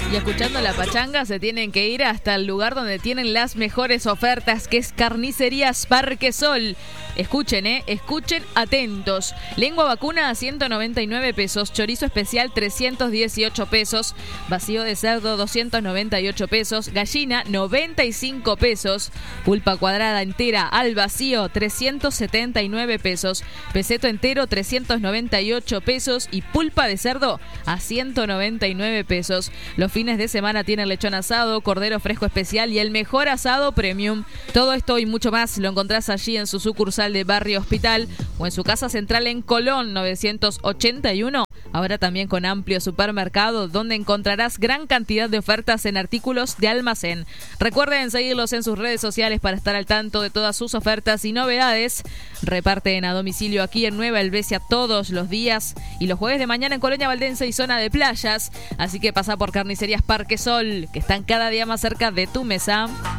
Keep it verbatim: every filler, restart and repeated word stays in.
Y escuchando la pachanga se tienen que ir hasta el lugar donde tienen las mejores ofertas, que es Carnicerías Parque Sol. Escuchen, eh, escuchen atentos. Lengua vacuna a ciento noventa y nueve pesos, chorizo especial trescientos dieciocho pesos, vacío de cerdo doscientos noventa y ocho pesos, gallina noventa y cinco pesos, pulpa cuadrada entera al vacío trescientos setenta y nueve pesos, peseto entero trescientos noventa y ocho pesos y pulpa de cerdo a ciento noventa y nueve pesos. Los fines de semana tienen lechón asado, cordero fresco especial y el mejor asado premium. Todo esto y mucho más lo encontrás allí en su sucursal de Barrio Hospital o en su casa central en Colón novecientos ochenta y uno. Ahora también con amplio supermercado donde encontrarás gran cantidad de ofertas en artículos de almacén. Recuerden seguirlos en sus redes sociales para estar al tanto de todas sus ofertas y novedades. Reparten a domicilio aquí en Nueva Helvecia todos los días y los jueves de mañana en Colonia Valdense y zona de playas. Así que pasa por Carnicerías Parque Sol, que están cada día más cerca de tu mesa.